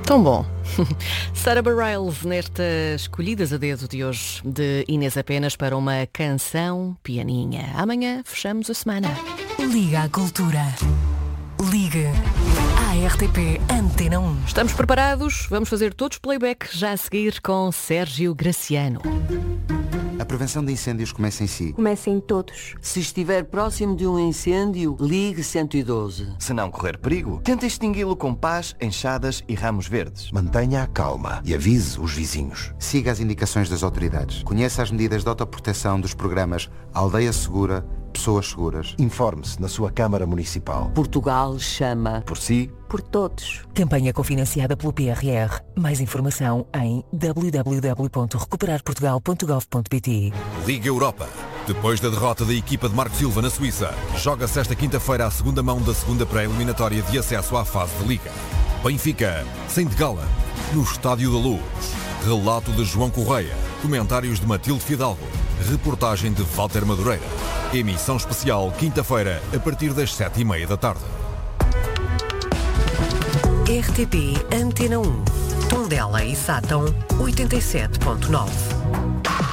Tão bom. Sarah Bareilles nestas escolhidas a dedo de hoje de Inês Apenas para uma canção pianinha. Amanhã fechamos a semana. Liga à Cultura. Ligue à RTP Antena 1. Estamos preparados? Vamos fazer todos playback já a seguir com Sérgio Graciano. A prevenção de incêndios começa em si. Começa em todos. Se estiver próximo de um incêndio, ligue 112. Se não correr perigo, tente extingui-lo com pás, enxadas e ramos verdes. Mantenha a calma e avise os vizinhos. Siga as indicações das autoridades. Conheça as medidas de autoproteção dos programas Aldeia Segura, Pessoas Seguras. Informe-se na sua Câmara Municipal. Portugal chama. Por si, Por todos. Campanha cofinanciada pelo PRR. Mais informação em www.recuperarportugal.gov.pt. Liga Europa. Depois da derrota da equipa de Marco Silva na Suíça, joga-se esta quinta-feira a segunda mão da segunda pré-eliminatória de acesso à fase de Liga. Benfica, Saint Gallen, no Estádio da Luz. Relato de João Correia. Comentários de Matilde Fidalgo. Reportagem de Walter Madureira. Emissão especial quinta-feira a partir das 7h30 da tarde. RTP Antena 1. Tondela e Sátão 87.9.